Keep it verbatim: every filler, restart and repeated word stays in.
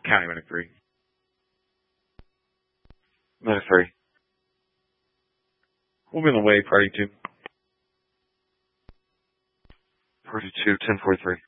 County winning three. Minute three. We'll be on the way, party two. Party two, ten forty-three.